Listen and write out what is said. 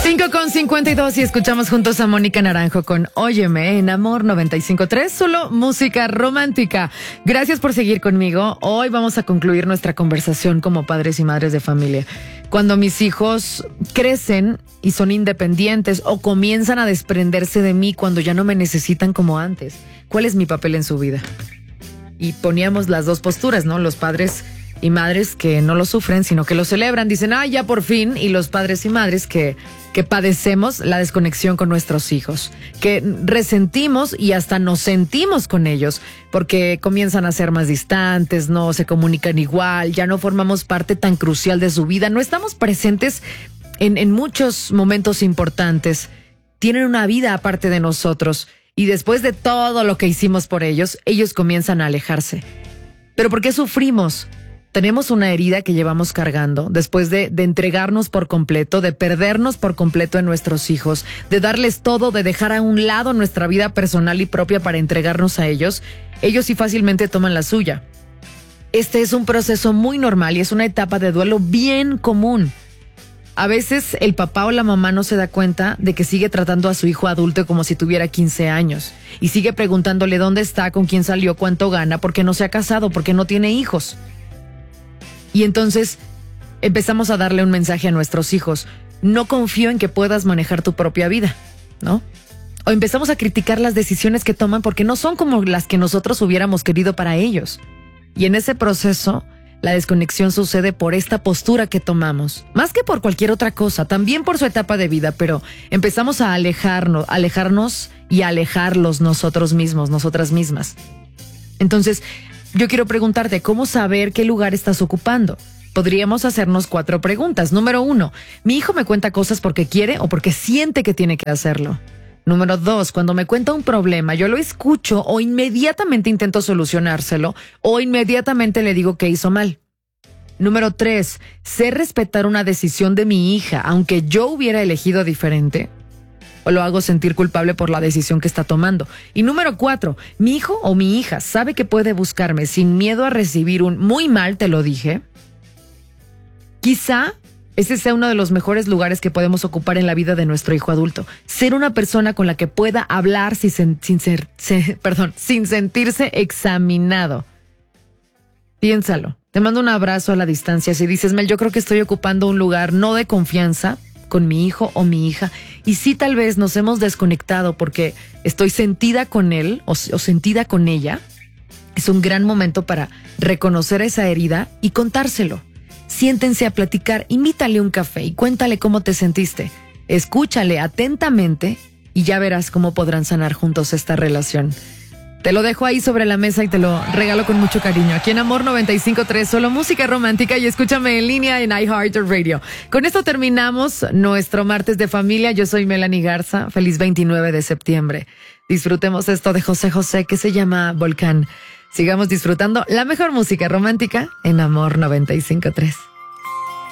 5:52 y escuchamos juntos a Mónica Naranjo con Óyeme en Amor 95.3, solo música romántica. Gracias por seguir conmigo. Hoy vamos a concluir nuestra conversación como padres y madres de familia. Cuando mis hijos crecen y son independientes o comienzan a desprenderse de mí cuando ya no me necesitan como antes, ¿cuál es mi papel en su vida? Y poníamos las dos posturas, ¿no? Los padres y madres que no lo sufren, sino que lo celebran, dicen, ya por fin, y los padres y madres que padecemos la desconexión con nuestros hijos, que resentimos y hasta nos sentimos con ellos, porque comienzan a ser más distantes, no se comunican igual, ya no formamos parte tan crucial de su vida, no estamos presentes en muchos momentos importantes, tienen una vida aparte de nosotros, y después de todo lo que hicimos por ellos, ellos comienzan a alejarse. ¿Pero por qué sufrimos? Tenemos una herida que llevamos cargando después de entregarnos por completo, de perdernos por completo en nuestros hijos, de darles todo, de dejar a un lado nuestra vida personal y propia para entregarnos a ellos. Ellos sí fácilmente toman la suya. Este es un proceso muy normal y es una etapa de duelo bien común. A veces el papá o la mamá no se da cuenta de que sigue tratando a su hijo adulto como si tuviera 15 años y sigue preguntándole dónde está, con quién salió, cuánto gana, por qué no se ha casado, por qué no tiene hijos. Y entonces empezamos a darle un mensaje a nuestros hijos. No confío en que puedas manejar tu propia vida, ¿no? O empezamos a criticar las decisiones que toman porque no son como las que nosotros hubiéramos querido para ellos. Y en ese proceso, la desconexión sucede por esta postura que tomamos. Más que por cualquier otra cosa, también por su etapa de vida, pero empezamos a alejarnos y a alejarlos nosotros mismos, nosotras mismas. Entonces, yo quiero preguntarte, ¿cómo saber qué lugar estás ocupando? Podríamos hacernos 4 preguntas. Número 1, ¿mi hijo me cuenta cosas porque quiere o porque siente que tiene que hacerlo? Número 2, cuando me cuenta un problema, ¿yo lo escucho o inmediatamente intento solucionárselo o inmediatamente le digo que hizo mal? Número 3, ¿sé respetar una decisión de mi hija aunque yo hubiera elegido diferente? ¿O lo hago sentir culpable por la decisión que está tomando? Y número 4, ¿mi hijo o mi hija sabe que puede buscarme sin miedo a recibir un muy mal, te lo dije? Quizá ese sea uno de los mejores lugares que podemos ocupar en la vida de nuestro hijo adulto. Ser una persona con la que pueda hablar sin sentirse examinado. Piénsalo. Te mando un abrazo a la distancia. Si dices, Mel, yo creo que estoy ocupando un lugar no de confianza con mi hijo o mi hija, y sí, tal vez nos hemos desconectado porque estoy sentida con él o sentida con ella, es un gran momento para reconocer esa herida y contárselo. Siéntense a platicar, invítale un café y cuéntale cómo te sentiste. Escúchale atentamente y ya verás cómo podrán sanar juntos esta relación. Te lo dejo ahí sobre la mesa y te lo regalo con mucho cariño. Aquí en Amor 95.3, solo música romántica, y escúchame en línea en iHeartRadio. Con esto terminamos nuestro martes de familia. Yo soy Melanie Garza. Feliz 29 de septiembre. Disfrutemos esto de José José que se llama Volcán. Sigamos disfrutando la mejor música romántica en Amor 95.3.